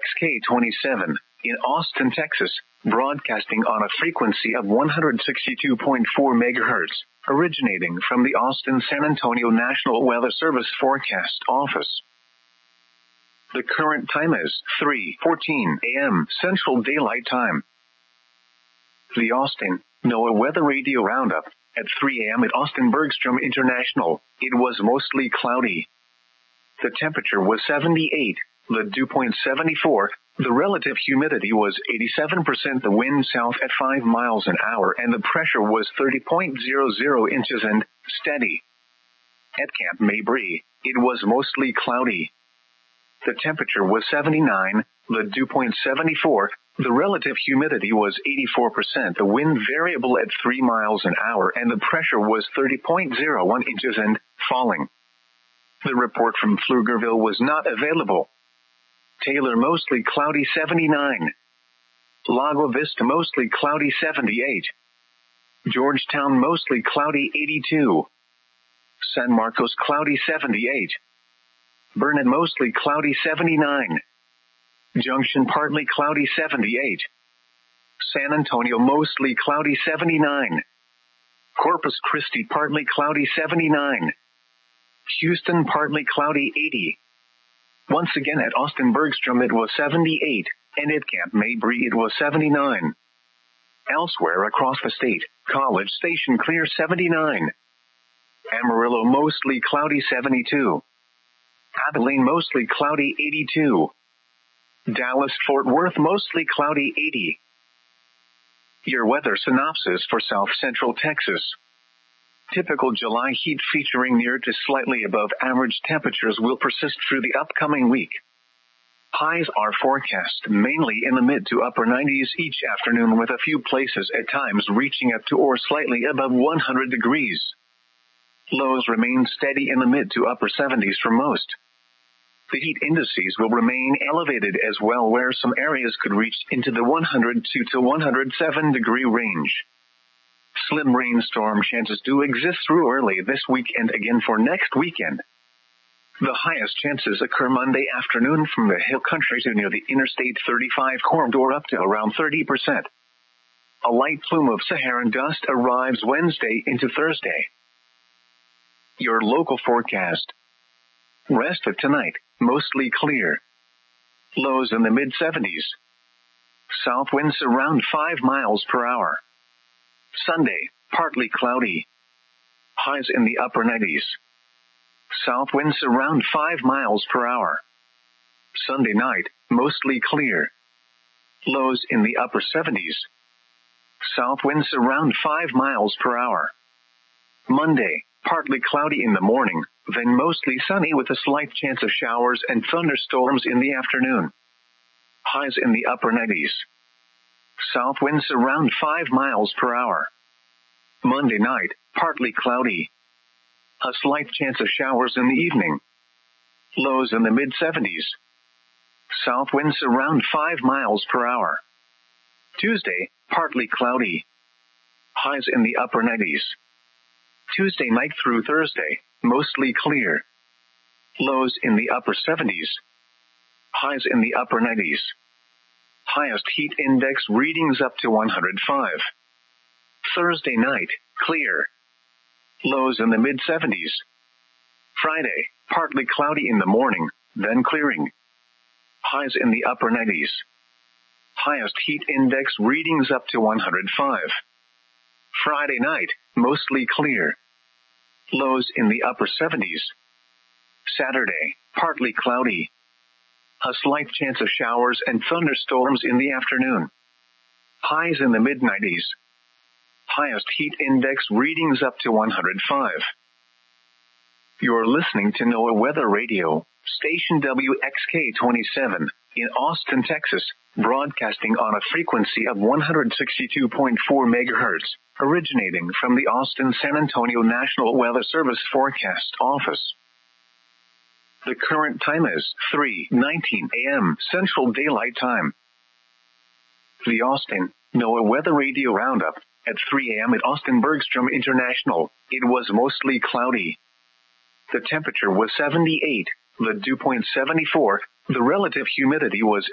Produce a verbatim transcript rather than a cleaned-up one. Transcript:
K twenty-seven, in Austin, Texas, broadcasting on a frequency of one hundred sixty-two point four megahertz, originating from the Austin-San Antonio National Weather Service Forecast Office. The current time is three fourteen a m Central Daylight Time. The Austin NOAA Weather Radio Roundup. At three a m at Austin Bergstrom International, it was mostly cloudy. The temperature was seventy-eight, the dew point seventy-four, the relative humidity was eighty-seven percent, the wind south at five miles an hour, and the pressure was thirty point zero zero inches and steady. At Camp Mabry, it was mostly cloudy. The temperature was seventy-nine, the dew point seventy-four, the relative humidity was eighty-four percent, the wind variable at three miles an hour, and the pressure was thirty point zero one inches and falling. The report from Pflugerville was not available. Taylor mostly cloudy seventy-nine. Lago Vista mostly cloudy seventy-eight. Georgetown mostly cloudy eighty-two. San Marcos cloudy seventy-eight. Burnet mostly cloudy seventy-nine. Junction partly cloudy seventy-eight. San Antonio mostly cloudy seventy-nine. Corpus Christi partly cloudy seventy-nine. Houston partly cloudy eighty. Once again at Austin Bergstrom it was seventy-eight, and at Camp Mabry it was seventy-nine. Elsewhere across the state, College Station clear seventy-nine. Amarillo mostly cloudy seventy-two. Abilene mostly cloudy eighty-two. Dallas-Fort Worth mostly cloudy eighty. Your weather synopsis for South Central Texas. Typical July heat featuring near to slightly above average temperatures will persist through the upcoming week. Highs are forecast mainly in the mid to upper nineties each afternoon, with a few places at times reaching up to or slightly above one hundred degrees. Lows remain steady in the mid to upper seventies for most. The heat indices will remain elevated as well, where some areas could reach into the one hundred two to one hundred seven degree range. Slim rainstorm chances do exist through early this week and again for next weekend. The highest chances occur Monday afternoon from the hill country to near the Interstate thirty-five corridor up to around thirty percent. A light plume of Saharan dust arrives Wednesday into Thursday. Your local forecast. Rest of tonight, mostly clear. Lows in the mid seventies. South winds around five miles per hour. Sunday, partly cloudy. Highs in the upper nineties. South winds around five miles per hour. Sunday night, mostly clear. Lows in the upper seventies. South winds around five miles per hour. Monday, partly cloudy in the morning, then mostly sunny with a slight chance of showers and thunderstorms in the afternoon. Highs in the upper nineties. South winds around five miles per hour. Monday night, partly cloudy. A slight chance of showers in the evening. Lows in the mid seventies. South winds around five miles per hour. Tuesday, partly cloudy. Highs in the upper nineties. Tuesday night through Thursday, mostly clear. Lows in the upper seventies. Highs in the upper nineties. Highest heat index readings up to one hundred five. Thursday night, clear. Lows in the mid seventies. Friday, partly cloudy in the morning, then clearing. Highs in the upper nineties. Highest heat index readings up to one hundred five. Friday night, mostly clear. Lows in the upper seventies. Saturday, partly cloudy. A slight chance of showers and thunderstorms in the afternoon. Highs in the mid nineties. Highest heat index readings up to one hundred five. You're listening to NOAA Weather Radio, station W X K twenty-seven, in Austin, Texas, broadcasting on a frequency of one hundred sixty-two point four megahertz, originating from the Austin-San Antonio National Weather Service Forecast Office. The current time is three nineteen a m Central Daylight Time. The Austin NOAA Weather Radio Roundup. At three a m at Austin Bergstrom International, it was mostly cloudy. The temperature was seventy-eight, the dew point seventy-four, the relative humidity was